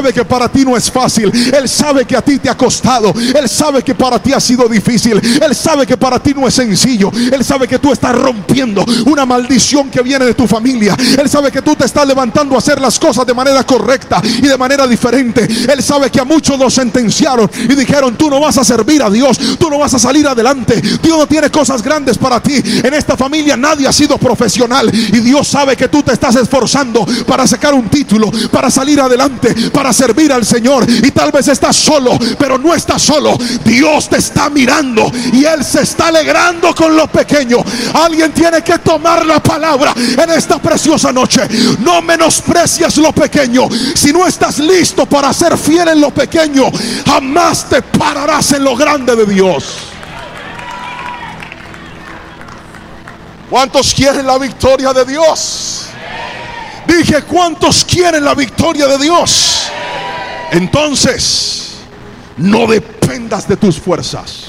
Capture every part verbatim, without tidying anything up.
sabe que para ti no es fácil. Él sabe que a ti te ha costado. Él sabe que para ti ha sido difícil. Él sabe que para ti no es sencillo. Él sabe que tú estás rompiendo una maldición que viene de tu familia. Él sabe que tú te estás levantando a hacer las cosas de manera correcta y de manera diferente. Él sabe que a muchos los sentenciaron y dijeron: tú no vas a servir a Dios, tú no vas a salir adelante, Dios no tiene cosas grandes para ti. En esta familia nadie ha sido profesional, y Dios sabe que tú te estás esforzando para sacar un título, para salir adelante, para servir al Señor. Y tal vez estás solo, pero no estás solo. Dios te está mirando y Él se está alegrando con los pequeños. Alguien tiene que tomar la palabra en esta preciosa noche. No menosprecies lo pequeño. Si no estás listo para ser fiel en lo pequeño, jamás te pararás en lo grande de Dios. ¿Cuántos quieren la victoria de Dios? Dije, ¿cuántos quieren la victoria de Dios? Entonces, no dependas de tus fuerzas.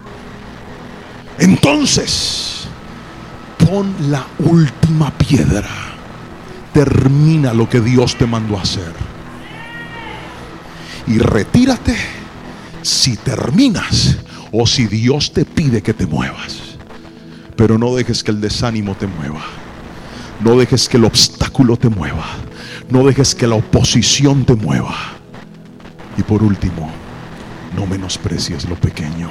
Entonces, pon la última piedra. Termina lo que Dios te mandó a hacer. Y retírate si terminas o si Dios te pide que te muevas. Pero no dejes que el desánimo te mueva. No dejes que el obstáculo te mueva. No dejes que la oposición te mueva. Y por último, no menosprecies lo pequeño.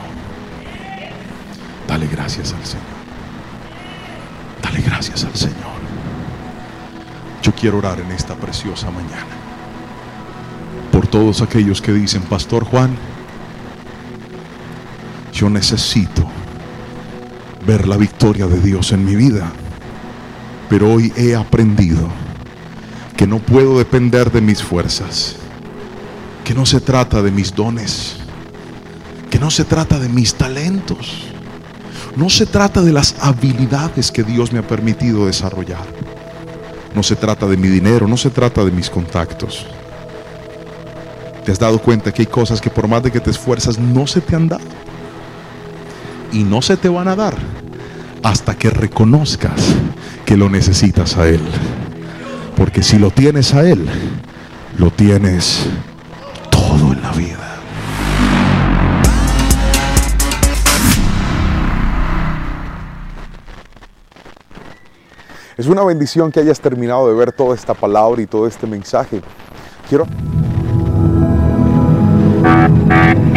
Dale gracias al Señor. Dale gracias al Señor. Yo quiero orar en esta preciosa mañana por todos aquellos que dicen: Pastor Juan, yo necesito ver la victoria de Dios en mi vida, pero hoy he aprendido que no puedo depender de mis fuerzas, que no se trata de mis dones, que no se trata de mis talentos, no se trata de las habilidades que Dios me ha permitido desarrollar, no se trata de mi dinero, no se trata de mis contactos. ¿Te has dado cuenta que hay cosas que por más de que te esfuerzas no se te han dado? Y no se te van a dar hasta que reconozcas que lo necesitas a Él. Porque si lo tienes a Él, lo tienes todo en la vida. Es una bendición que hayas terminado de ver toda esta palabra y todo este mensaje. Quiero...